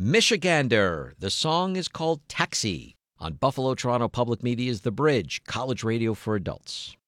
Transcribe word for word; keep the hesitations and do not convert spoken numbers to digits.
Michigander. The song is called Taxi on Buffalo Toronto Public Media's The Bridge, college radio for adults.